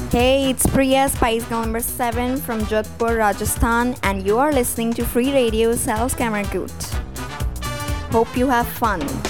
Hey, it's Priya, Spice Girl number 7 from Jodhpur, Rajasthan, and you are listening to Free Radio Sal's Camera Good. Hope you have fun.